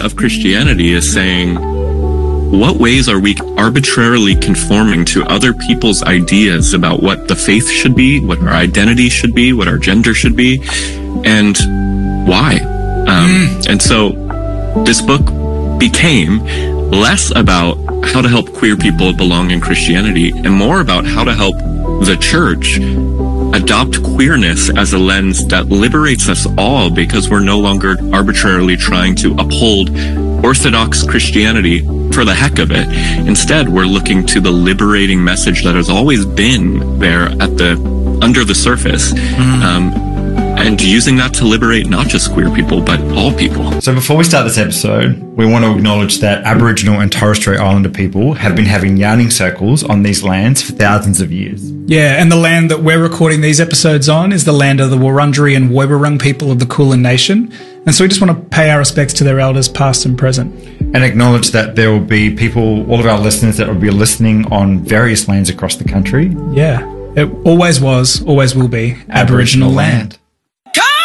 of Christianity is saying, what ways are we arbitrarily conforming to other people's ideas about what the faith should be, what our identity should be, what our gender should be, and why? And so this book became less about how to help queer people belong in Christianity and more about how to help the church adopt queerness as a lens that liberates us all, because we're no longer arbitrarily trying to uphold Orthodox Christianity for the heck of it. Instead, we're looking to the liberating message that has always been there under the surface, and using that to liberate not just queer people, but all people. So before we start this episode, we want to acknowledge that Aboriginal and Torres Strait Islander people have been having yarning circles on these lands for thousands of years. Yeah, and the land that we're recording these episodes on is the land of the Wurundjeri and Woiwurrung people of the Kulin Nation. And so we just want to pay our respects to their elders, past and present. And acknowledge that there will be people, all of our listeners, that will be listening on various lands across the country. Yeah, it always was, always will be Aboriginal land.